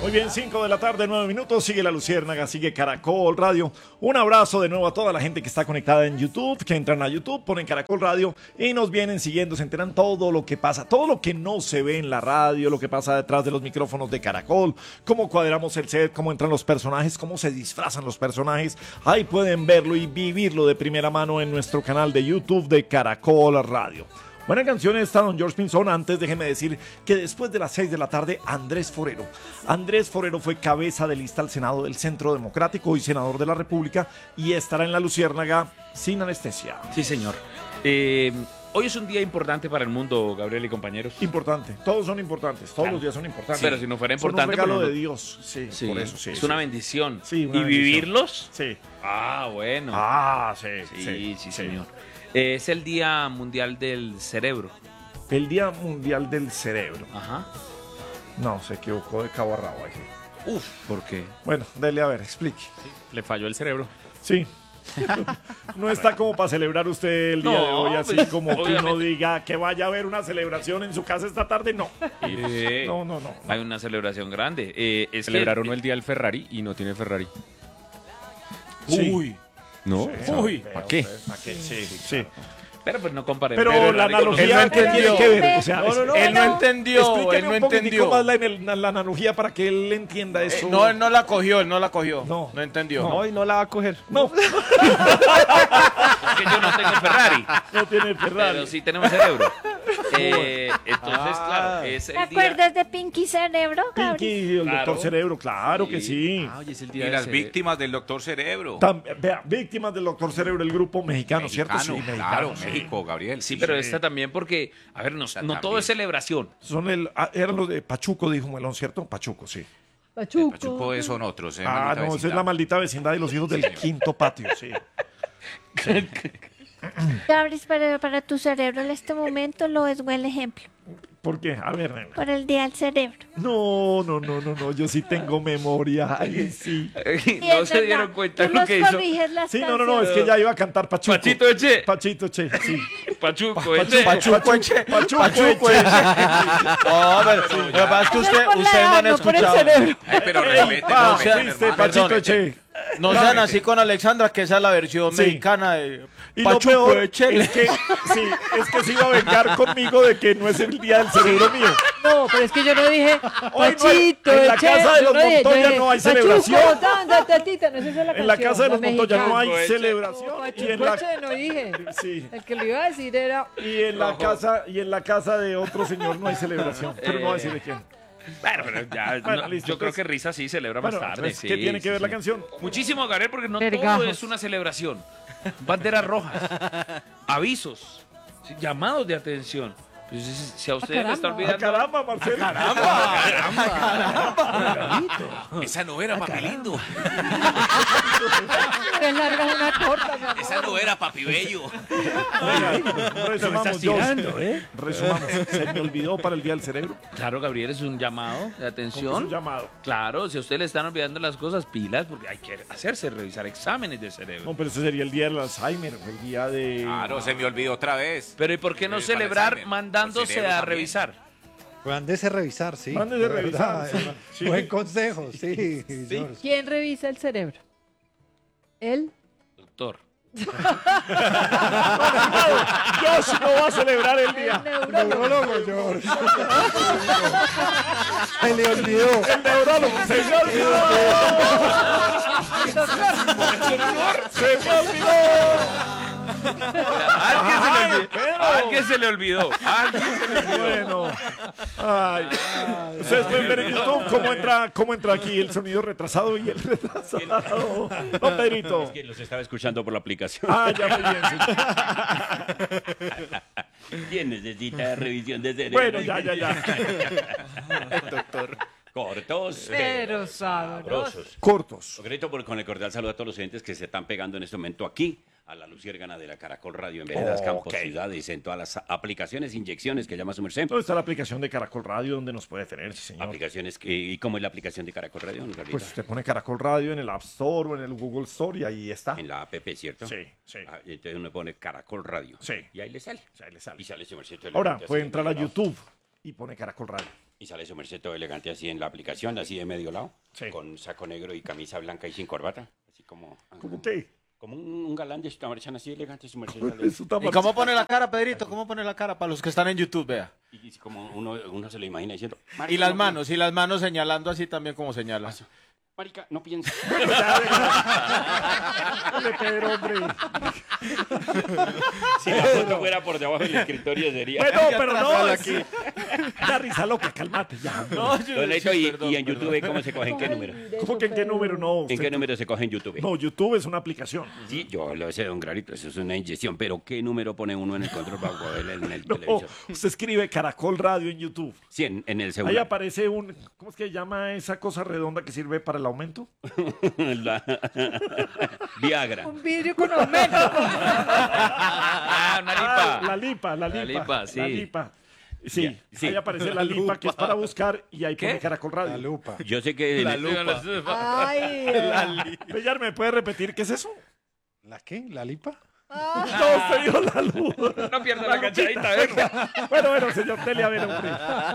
Muy bien, 5 de la tarde, 9 minutos. Sigue La Luciérnaga, sigue Caracol Radio. Un abrazo de nuevo a toda la gente que está conectada en YouTube, que entran a YouTube, ponen Caracol Radio y nos vienen siguiendo. Se enteran todo lo que pasa, todo lo que no se ve en la radio, lo que pasa detrás de los micrófonos de Caracol, cómo cuadramos el set, cómo entran los personajes, cómo se disfrazan los personajes. Ahí pueden verlo y vivirlo de primera mano en nuestro canal de YouTube de Caracol Radio. Buena canción esta, don George Pinzón. Antes déjeme decir que después de las 6 de la tarde, Andrés Forero fue cabeza de lista al Senado del Centro Democrático y senador de la República y estará en La Luciérnaga sin anestesia. Sí, señor. Hoy es un día importante para el mundo, Gabriel y compañeros. Importante, todos son importantes, todos los días son importantes. Pero si no fuera importante... Son un regalo pues, de Dios, sí, por eso sí. Es una bendición. Sí, una ¿Y bendición. vivirlos? Sí. Ah, bueno. Ah, Sí, señor. Es el Día Mundial del Cerebro. El Día Mundial del Cerebro. Ajá. No, se equivocó de cabo a rabo ahí. Uf, ¿por qué? Bueno, dele a ver, explique. Le falló el cerebro. Sí. No está como para celebrar usted el día de hoy, así pues, como que uno obviamente. diga que vaya a haber una celebración en su casa esta tarde, no. No. Hay una celebración grande. Celebraron el día del Ferrari y no tiene Ferrari. Sí. Uy. ¿No? Sí, Uy. vea ¿Para qué? usted, ¿para qué? Sí. Pero pues no comparemos. Pero la analogía él no entendió. tiene que ver. O sea, Él no entendió, explíqueme él no un poquitico entendió. más la analogía para que él entienda eso. No, él no la cogió. No. No entendió. No. Hoy no la va a coger. No, Es que yo no tengo Ferrari, no tiene Ferrari. pero sí tenemos cerebro. Entonces, claro, es ¿Te el día... acuerdas de Pinky Cerebro, Gabriel? Pinky, el Claro. doctor Cerebro, claro que sí. Hoy es el Y día las del víctimas del doctor Cerebro. Vea, víctimas del doctor Cerebro, el grupo mexicano, ¿cierto? Sí, mexicano, claro, sí. México, Gabriel. Sí, pero esta también porque, a ver, no todo también. es celebración. Eran los de Pachuco, dijo Melón, ¿cierto? Pachuco, sí. Pachuco son otros. Ah, no, esa es la maldita vecindad de los hijos del quinto patio, sí. Gabriel, para tu cerebro en este momento lo es buen ejemplo. ¿Por qué? A ver, nena. Por el día del cerebro. No, yo sí tengo memoria. Ay, sí. No se dieron cuenta Tú lo nos que hizo corriges las Sí, no, es que ya iba a cantar Pachuco. Pachito Eche. Pachito Che, sí. Pachuco Eche. Pachuco Eche. No, pero lo que pasa es que Eso es por la ustedes no edad, han no por el escuchado. cerebro. Pero Ey, respete, pa, respete, fuiste hermano. Pachito Perdón. Che. No sean así con Alexandra, que esa es la versión Sí. mexicana de Y lo Pachuco peor Echele. es que se iba a vengar conmigo de que no es el día del cerebro mío. No, pero es que yo no dije Hoy no hay- Pachito, en la Eche, casa de yo los no dije, Montoya yo dije, no hay Pachuco, celebración. tatita, no, esa es la En la canción, casa de los Montoya no hay mexicana. celebración. No, Y en la, Pachuco Eche no dije. sí. El que lo iba a decir era... Y en la casa de otro señor no hay celebración. Pero no voy a decir de quién. Bueno, pero ya, Bueno, no, listo, yo creo entonces- que Risa sí celebra Bueno, más tarde. entonces, Sí, ¿qué tiene que sí, ver la sí. canción? Muchísimo, Gabriel, porque no Vergajos. todo es una celebración. Banderas rojas, avisos, sí, llamados de atención. Pues, si a ustedes le está caramba. olvidando... Caramba, Marcelo. Esa no era, papi lindo. Te largas una torta, mi amor. Esa no era, papi bello. Resumamos, resumamos. Se me olvidó para el día del cerebro. Claro, Gabriel, es un llamado de Es un atención. llamado. Claro, si a usted le están olvidando las cosas, pilas, porque hay que hacerse revisar exámenes de cerebro. No, pero ese sería el día del Alzheimer, el día de... Claro, se me olvidó otra vez. Pero ¿y por qué no Sí, para celebrar Alzheimer. mandándose El cerebro a también. revisar? Mándese a revisar, sí. Mándese a de revisar, verdad. sí. Sí. Buen consejo, sí. George. ¿Quién revisa el cerebro? ¿Él? Doctor. Josh no va a celebrar el El día. neurólogo. Neurólogo, George. Se le olvidó. El neurólogo. Se me olvidó. Se me olvidó. ¿A alguien se le olvidó? Bueno. Ay. Ustedes pueden ver en YouTube cómo entra aquí el sonido retrasado y el retrasado. No, Pedrito. Que los estaba escuchando por la aplicación. Ah, ya muy bien. Sí. ¿Quién necesita revisión de cerebro? Bueno, ya. Doctor. Cortos. Pero sabroso. Sabrosos. Cortos. Concreto, con el cordial saludo a todos los oyentes que se están pegando en este momento aquí a la Luciérgana de la Caracol Radio en Veredas, Campos, Ciudades, en todas las aplicaciones, inyecciones que llama su merced. ¿Dónde está la aplicación de Caracol Radio donde nos puede tener, sí, señor? Aplicaciones ¿y cómo es la aplicación de Caracol Radio, don Gabriel? Pues usted pone Caracol Radio en el App Store o en el Google Store y ahí está. En la app, ¿cierto? Sí, sí. Ah, y entonces uno pone Caracol Radio. Sí. Y ahí le sale. O sea, ahí le sale. Y sale su merced. Ahora puede entrar a YouTube y pone Caracol Radio. Y sale su merced todo elegante así en la aplicación, así de medio lado, Sí. con saco negro y camisa blanca y sin corbata. Así como... ¿Cómo qué? Como un galán de esta marcha así elegante, su merced sale. Eso está ¿Y cómo pone la cara, Pedrito? ¿Cómo pone la cara para los que están en YouTube, vea? Y como uno se lo imagina diciendo... Y "Marica, las no manos, señalando así también como señala. piensa, marica, no piensa. Dale, Pedro, hombre. Si la foto fuera por debajo del escritorio sería... Bueno, pero no. atrasala Es... La risa loca, cálmate ya. No, Don Neto, y en YouTube, ¿cómo se coge? ¿En qué número? ¿Cómo que en qué número no? ¿En Usted- qué número se coge en YouTube? No, YouTube es una aplicación. Sí, yo lo sé, don Clarito, eso es una inyección, pero ¿qué número pone uno en el control para cogerle en el No, televisor? usted escribe Caracol Radio en YouTube. Sí, en el Ahí celular. aparece un... ¿Cómo es que se llama esa cosa redonda que sirve para el aumento? La- Viagra. Un vidrio con aumento. Ah, una lipa. La lipa, la lipa. lipa, sí. La lipa. Sí, Ya, sí. ahí aparece la lipa que es para buscar y ahí pone ¿Qué? Caracol La Radio. lupa. Yo sé que... Ay. Bellar, ¿me puede repetir qué es eso? ¿La qué? ¿La lipa? No, usted dijo la luz. No pierda la cachadita, venga. Bueno, señor Tele, a ver, hombre.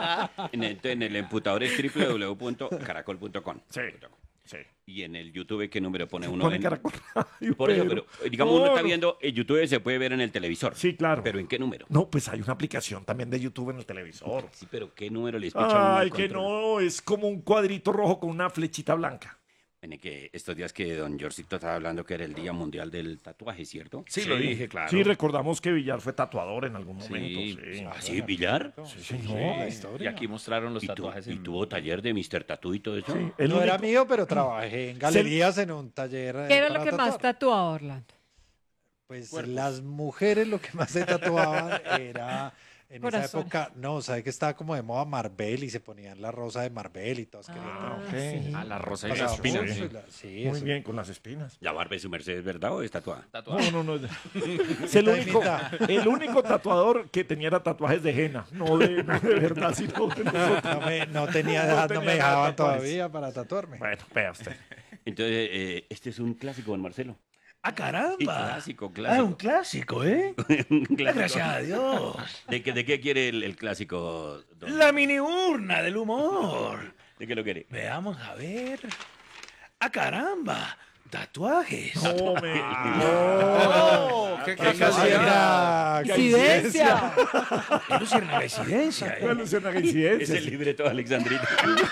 En el emputador es www.caracol.com. Sí, sí. Y en el YouTube, ¿qué número pone uno? Pone Caracol Radio. Por eso, pero digamos, uno está No, no. viendo, el YouTube se puede ver en el televisor. Sí, claro. ¿Pero en qué número? No, pues hay una aplicación también de YouTube en el televisor. Sí, pero ¿qué número le escucha Ay, que no, es como un cuadrito rojo con una flechita blanca. En que estos días que don Jorcito estaba hablando que era el Día Mundial del Tatuaje, ¿cierto? Sí, lo dije, claro. Sí, recordamos que Villar fue tatuador en algún momento. Sí. Sí. ¿Ah, sí, Villar? Sí, señor. La Y historia. aquí mostraron los ¿Y, tatuajes. y en- tuvo taller de Mr. Tattoo y todo eso? Sí, el No era único- mío, pero trabajé en galerías en un taller. ¿Qué era lo para que más tatuar. tatuaba, Orlando? Pues las mujeres lo que más se tatuaban era en Corazones. esa época, no, sabe que estaba como de moda Marvel y se ponían la rosa de Marvel y todas querían. Ah, ok. sí. Ah, la rosa y Pasaba las espinas. mucho sí. y sí, Muy eso. bien, con las espinas. ¿La barba de su merced es verdad o es tatuada? Tatuaje. No, no, no. Es el único tatuador que tenía era tatuajes de henna, no de verdad, sino de nosotros. No tenía edad, no tenía me dejaban edad, tatuajes. todavía para tatuarme. Bueno, vea usted. Entonces, este es un clásico, don Marcelo. ¡Ah, Sí, caramba! clásico, Ah, clásico. un clásico, ¿eh? Un clásico. Gracias a Dios. ¿De qué quiere el clásico, don? La mini urna del humor. ¿De qué lo quiere? Veamos, a ver. ¡Ah, caramba! Tatuajes. No, ¡Oh! ¡Qué Qué casualidad! ¡Coincidencia! ¡Qué luciérnaga coincidencia! no, Luciana, coincidencia. Es el libreto de Alexandrita.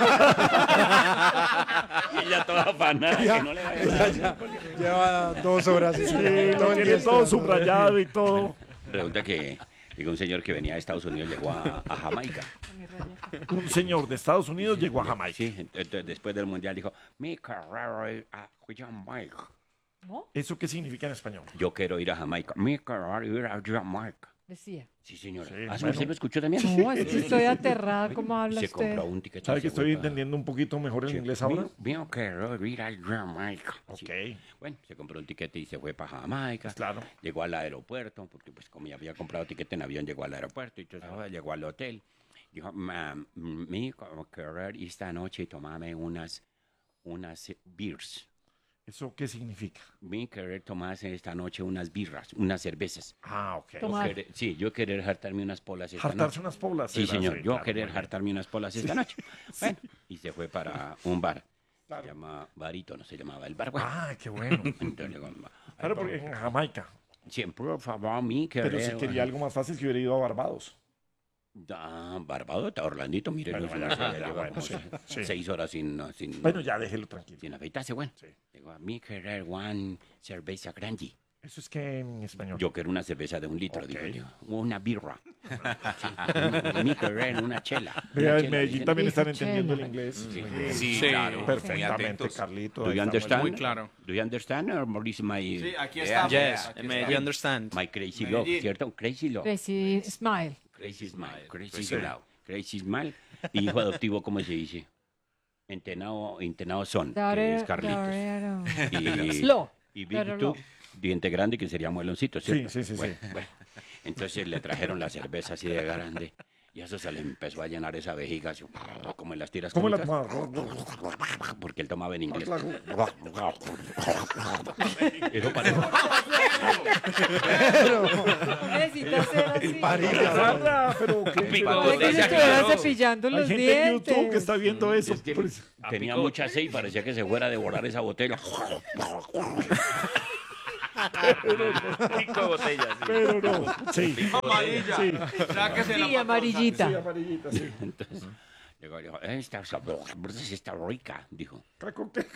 Y ella toda afanada, que no le vaya a dar. Lleva 2 horas. Sí, lo tiene todo subrayado y todo. Resulta que llegó un señor que venía de Estados Unidos, llegó a Jamaica. Un señor de Estados Unidos llegó a Jamaica. Sí, entonces después del mundial dijo, mi carrera es a Jamaica. ¿Eso qué significa en español? Yo quiero ir a Jamaica. Mi carrera es a Jamaica. Decía. Sí, señora. Sí, ¿Ah, bueno. ¿usted lo escuchó también? No, es que estoy aterrada. ¿Cómo Y habla se usted? compró un ticket. ¿Sabe y que se fue estoy para- entendiendo un poquito mejor el Sí, inglés ahora? Mi carrera es ir a Jamaica. Sí. Ok, Bueno, se compró un tiquete y se fue para Jamaica. pues claro. Llegó al aeropuerto, porque pues como ya había comprado tiquete en avión, llegó al aeropuerto y entonces llegó al hotel. Dijo, mi querer esta noche tomarme unas beers. ¿Eso qué significa? Mi querer tomarse esta noche unas birras, unas cervezas. Ah, ok. Tomar. Yo querer hartarme unas polas esta Hartarse noche. unas poblas. Sí, era, señor, yo claro, querer muy bien. hartarme unas polas esta noche. Bueno, y se fue para un bar. Claro. Se llama Barítono, se llamaba el bar. Bueno, Ah, qué bueno. entonces llegó, Claro, porque en Jamaica. siempre, por favor, mi querer. Pero si quería algo más fácil que hubiera ido a Barbados. Barbados, está Orlandito, mire, Bueno, Luis, bueno, no sé, ya, ya lleva bueno, como sí, sí. 6 horas sin Bueno, ya déjelo tranquilo. sin afeitarse, bueno. Sí. Digo, a mí querer one cerveza grande. Eso es que en español. Yo quiero una cerveza de 1 litro, Ok. digo yo. Una birra. Sí, mi querer una chela. Vea, Una en chela, Medellín dicen. también están Dice entendiendo el chela. inglés. Sí. Muy bien. Sí, Sí. claro. Muy Perfectamente, atentos. Carlito. Do ahí you está understand? Muy claro. Do you understand or is my, Sí, aquí Yeah. estamos. Yes, aquí you estamos. understand. my crazy Medellín. love, ¿cierto? Crazy love. Crazy Smile. Crazy smile. Crazy Crazy love. love. Crazy smile. Y hijo adoptivo, ¿cómo se dice? Entenado son, que es Carlitos. Y, Slow. y pero Víctor, diente grande, que sería mueloncito, Sí, ¿cierto? sí, sí, Bueno, sí. bueno. Entonces le trajeron la cerveza así de grande. Y eso se le empezó a llenar esa vejiga, así, como en las tiras ¿Cómo la cómicas, tomaba? porque él tomaba en inglés. Eso parece... Necesita ser así. Sandra, pero ¿qué? Pico Parece que se botella, estuviera claro. cepillando Hay los gente en YouTube que dientes. está viendo eso. Es que Pues, tenía Apicó. mucha sed y parecía que se fuera a devorar esa botella. Pico de botella, sí. pero no. Sí. Amarilla. Sí. Sí, amarillita. Sí, amarillita, sí. Entonces, llegó y dijo, esta está rica, dijo. ¿Con qué?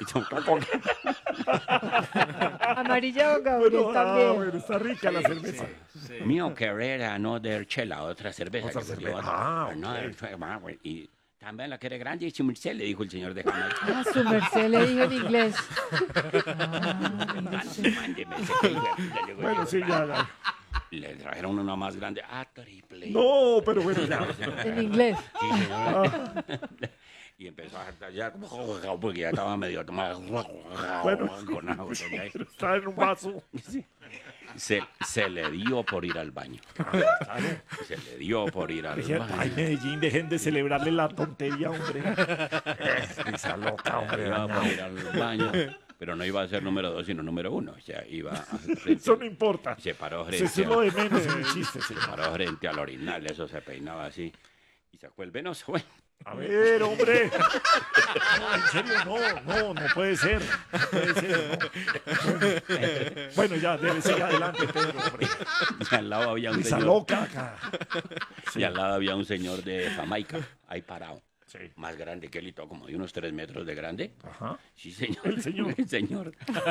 Amarilla o Bueno, Gabriel también. bueno, está rica la cerveza. Mío querer another chela, otra cerveza. Otra que se cerveza. llevó, Ah, another chela, y también la quiere grande y su merced, le dijo el señor de Jamaica. Ah, su merced le dijo en inglés. Ah, mira usted. Mándeme ese que hijo de puta, le digo Bueno, yo. sí, ya. Le trajeron una más grande, triple. No, pero bueno, ya. En inglés. Sí, señor. Y empezó a hartar ya, porque ya estaba medio tomado. Bueno. Con agua, ya. Está en un vaso. Se le dio por ir al baño. Se le dio por ir al Ay, baño. Medellín, dejen de celebrarle la tontería, hombre. Está loca, hombre. Iba por ir al baño, pero no iba a ser número 2, sino número 1. O sea, iba Eso no importa. se paró Eso frente es lo de menos en el chiste, sí. se paró frente al orinal, eso se peinaba así. Y sacó el venoso. Bueno, A ver, hombre. No, en serio, no puede ser. No puede ser, no. Bueno, ya, debe seguir adelante, Pedro, hombre. y al lado había un Risa señor. loca acá. Y al lado había un señor de Jamaica, ahí parado. Sí. Más grande que él y todo, como de unos 3 metros de grande. Ajá. Sí, señor. El señor. El señor.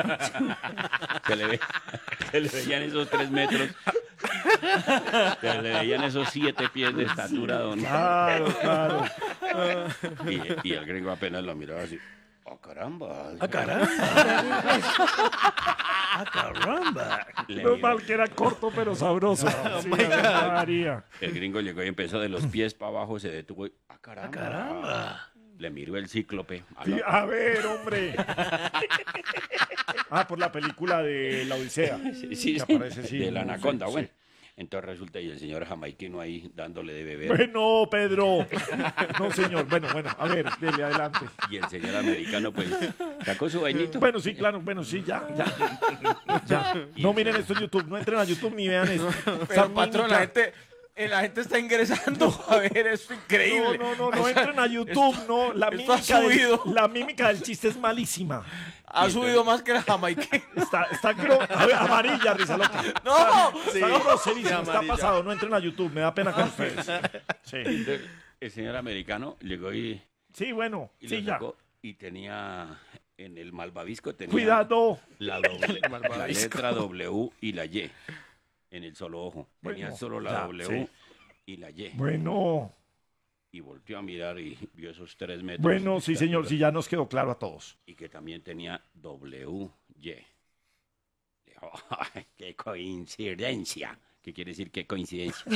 Se le veían esos 3 metros. Se le veían esos 7 pies de estatura, don. Claro, claro. Y el gringo apenas lo miraba así. ¡Oh, caramba! ¡Ah, caramba! ¡Ah, caramba! Le Normal miró. que era corto pero sabroso. Sí, María. El gringo llegó y empezó de los pies para abajo, se detuvo y... ¡Ah, caramba! ¡Ah, caramba! Le miró el cíclope. Sí, a ver, hombre. Ah, por la película de La Odisea. Sí, Que aparece, sí, de la no, anaconda, sí, bueno. Entonces resulta y el señor jamaiquino ahí dándole de beber. Bueno, Pedro. No, señor. Bueno, a ver, dele adelante. Y el señor americano pues sacó su bañito. Bueno, sí, claro, bueno, sí, ya. No miren esto en YouTube, no entren a YouTube ni vean esto. Pero, patrón, la gente está ingresando a ver esto increíble. No entren a YouTube, no. esto ha subido. La mímica del chiste es malísima. Ha subido más que la jamaiquina. A ver, amarilla, risa loca. ¡No! Está groserísimo, está amarilla. pasado. No entren a YouTube, me da pena con ustedes. Sí, El señor americano llegó y sí, bueno, lo sí, ya. sacó y tenía en el malvavisco tenía Cuidado. la letra W y la Y en el solo ojo. Tenía Bueno, solo la ya, W sí. y la Y. Bueno, Y volteó a mirar y vio esos 3 metros. bueno, sí, de señor, estatura. sí, ya nos quedó claro a todos. Y que también tenía WY. Le dijo, "Ay, qué coincidencia. ¿Qué quiere decir qué coincidencia?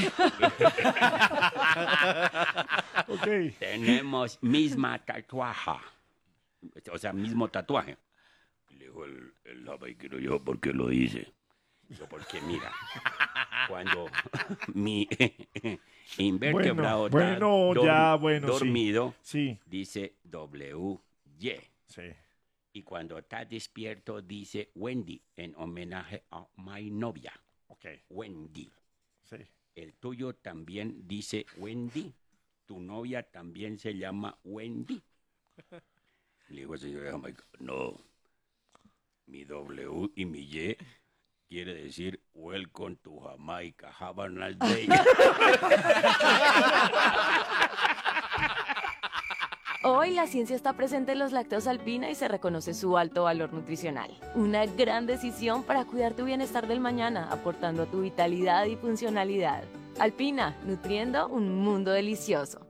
Ok. Tenemos misma tatuaje. O sea, mismo tatuaje. Y le dijo el jamaiquino, yo, ¿por qué lo dice? Yo, porque mira, cuando mi invertebrado Bueno, está ya, bueno, sí. dormido, Sí, dice WY. sí. Y cuando está despierto, dice Wendy, en homenaje a mi novia, Ok, Wendy. sí. El tuyo también dice Wendy. Tu novia también se llama Wendy. Le digo al señor de Jamaica, no. Mi W y mi Y quiere decir Welcome to Jamaica. Have a nice day. Hoy la ciencia está presente en los lácteos Alpina y se reconoce su alto valor nutricional. Una gran decisión para cuidar tu bienestar del mañana, aportando a tu vitalidad y funcionalidad. Alpina, nutriendo un mundo delicioso.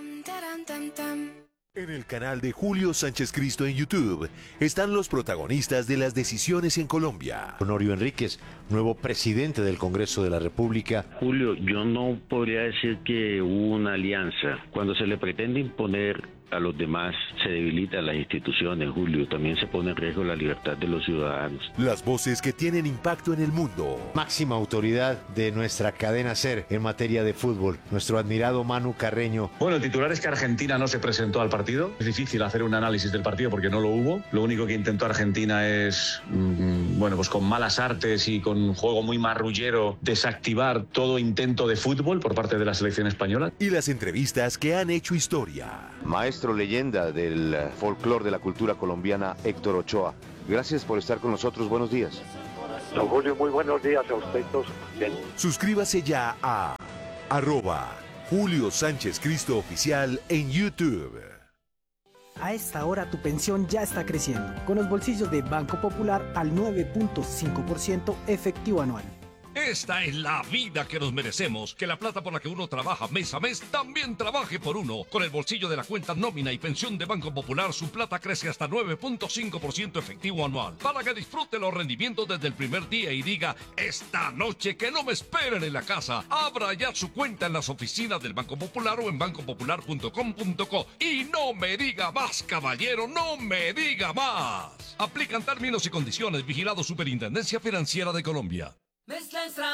En el canal de Julio Sánchez Cristo en YouTube están los protagonistas de las decisiones en Colombia. Honorio Enríquez, nuevo presidente del Congreso de la República. Julio, yo no podría decir que hubo una alianza. Cuando se le pretende imponer a los demás, se debilitan las instituciones, Julio. También se pone en riesgo la libertad de los ciudadanos. Las voces que tienen impacto en el mundo. Máxima autoridad de nuestra cadena SER en materia de fútbol, nuestro admirado Manu Carreño. Bueno, el titular es que Argentina no se presentó al partido. Es difícil hacer un análisis del partido porque no lo hubo. Lo único que intentó Argentina es, bueno, pues con malas artes y con un juego muy marrullero, desactivar todo intento de fútbol por parte de la selección española. Y las entrevistas que han hecho historia. Maestro leyenda del folclore de la cultura colombiana, Héctor Ochoa. Gracias por estar con nosotros. Buenos días. Don Julio, muy buenos días a usted todos. Suscríbase ya a @Julio Sánchez Cristo Oficial en YouTube. A esta hora tu pensión ya está creciendo, con los bolsillos de Banco Popular al 9.5% efectivo anual. Esta es la vida que nos merecemos, que la plata por la que uno trabaja mes a mes también trabaje por uno. Con el bolsillo de la cuenta nómina y pensión de Banco Popular, su plata crece hasta 9.5% efectivo anual, para que disfrute los rendimientos desde el primer día y diga, esta noche que no me esperen en la casa. Abra ya su cuenta en las oficinas del Banco Popular o en bancopopular.com.co. Y no me diga más, caballero, no me diga más. Aplican términos y condiciones. Vigilado Superintendencia Financiera de Colombia. Mezcla extra